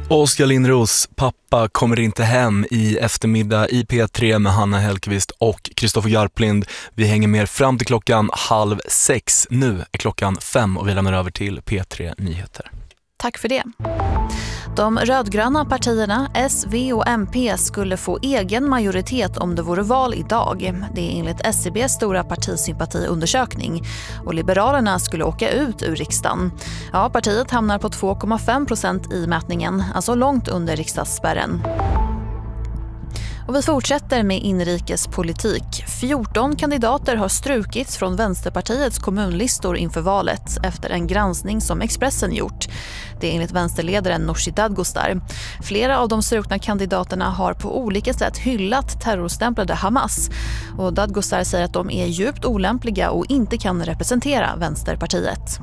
Oskar Lindros pappa kommer inte hem i eftermiddag i P3 med Hanna Hellqvist och Kristoffer Garplind. Vi hänger med fram till 5:30. Nu är 5:05 och vi lämnar över till P3 Nyheter. Tack för det. De rödgröna partierna, S, V och MP skulle få egen majoritet om det vore val idag. Det är enligt SCBs stora partisympatiundersökning. Och Liberalerna skulle åka ut ur riksdagen. Ja, partiet hamnar på 2,5% i mätningen, alltså långt under riksdagsspärren. Och vi fortsätter med inrikespolitik. 14 kandidater har strukits från Vänsterpartiets kommunlistor inför valet efter en granskning som Expressen gjort. Det är enligt vänsterledaren Nooshi Dadgostar. Flera av de strukna kandidaterna har på olika sätt hyllat terrorstämplade Hamas. Och Dadgostar säger att de är djupt olämpliga och inte kan representera Vänsterpartiet.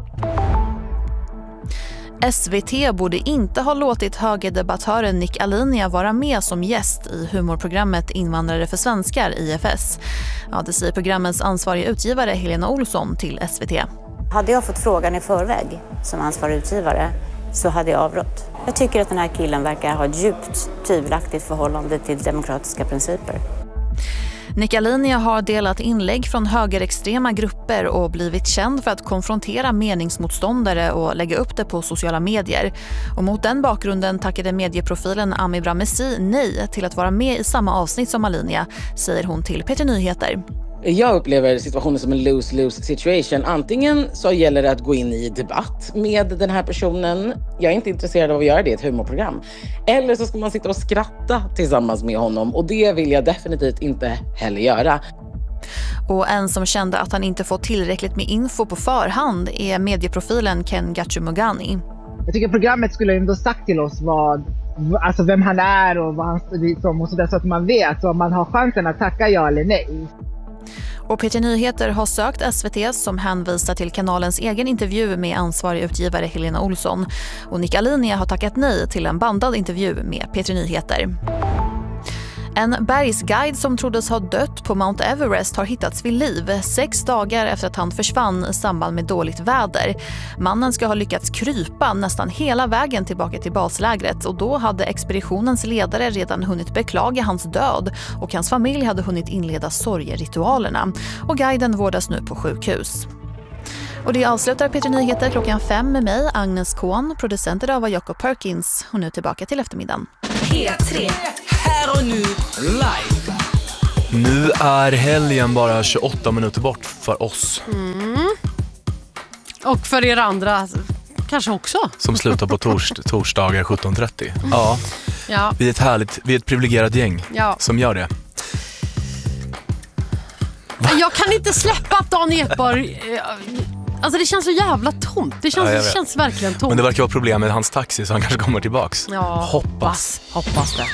SVT borde inte ha låtit högerdebattören Nick Alinia vara med som gäst i humorprogrammet Invandrare för svenskar, IFS. Ja, det säger programmets ansvariga utgivare Helena Olsson till SVT. Hade jag fått frågan i förväg som ansvarig utgivare så hade jag avrått. Jag tycker att den här killen verkar ha ett djupt tvivelaktigt förhållande till demokratiska principer. Nick Alinia har delat inlägg från högerextrema grupper och blivit känd för att konfrontera meningsmotståndare och lägga upp det på sociala medier. Och mot den bakgrunden tackade medieprofilen Ami Bramesi nej till att vara med i samma avsnitt som Alinia, säger hon till P3 Nyheter. Jag upplever situationen som en lose-lose situation. Antingen så gäller det att gå in i debatt med den här personen. Jag är inte intresserad av att göra det i ett humorprogram. Eller så ska man sitta och skratta tillsammans med honom. Och det vill jag definitivt inte heller göra. Och en som kände att han inte fått tillräckligt med info på förhand är medieprofilen Ken Gachumugani. Jag tycker programmet skulle ändå sagt till oss alltså vem han är och vad han står och sådär, så att man vet, så man har chansen att tacka ja eller nej. Och P3 Nyheter har sökt SVT som hänvisar till kanalens egen intervju med ansvarig utgivare Helena Olsson. Och Nick Alinia har tackat nej till en bandad intervju med P3 Nyheter. En bergsguide som troddes ha dött på Mount Everest har hittats vid liv 6 dagar efter att han försvann i samband med dåligt väder. Mannen ska ha lyckats krypa nästan hela vägen tillbaka till baslägret och då hade expeditionens ledare redan hunnit beklaga hans död och hans familj hade hunnit inleda sorgeritualerna. Och guiden vårdas nu på sjukhus. Och det avslutar P3 Nyheter 5:00 med mig, Agnes Kohn, producenter av Jacob Perkins. Och nu tillbaka till eftermiddagen. P3, här och nu, live. Nu är helgen bara 28 minuter bort för oss. Och för er andra kanske också. Som slutar på torsdagar 17:30. Ja. Vi är ett privilegierat gäng som gör det. Jag kan inte släppa att Dan Ekborg... Alltså det känns så jävla tomt. Det känns verkligen tomt. Men det verkar vara problem med hans taxi så han kanske kommer tillbaks. Ja, hoppas det.